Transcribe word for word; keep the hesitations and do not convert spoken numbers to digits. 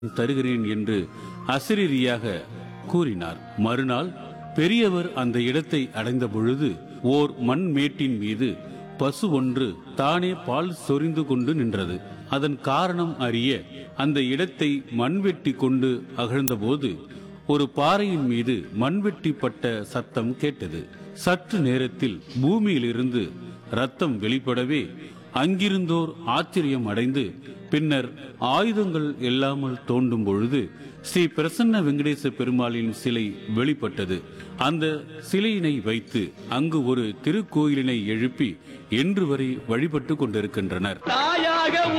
தருகிறேன் என்று அசரீரியாக கூறினார். மறுநாள் பெரியவர் அந்த இடத்தை அடைந்த பொழுது ஓர் மண் மேட்டின் மீது பசு ஒன்று தானே பால் சொரிந்து கொண்டு நின்றது. அதன் காரணம் அறிய அந்த இடத்தை மண்வெட்டி கொண்டு அகழ்ந்தபோது ஒரு பாறையின் மீது மண்வெட்டி பட்ட சத்தம் கேட்டது. சற்று நேரத்தில் பூமியிலிருந்து ரத்தம் வெளிப்படவே அங்கிருந்தோர் ஆச்சரியம் அடைந்து பின்னர் ஆயுதங்கள் இல்லாமல் தோண்டும் பொழுது ஸ்ரீ பிரசன்ன வெங்கடேச பெருமாளின் சிலை வெளிப்பட்டது. அந்த சிலையினை வைத்து அங்கு ஒரு திருக்கோயிலினை எழுப்பி இன்று வரை வழிபட்டு கொண்டிருக்கின்றனர்.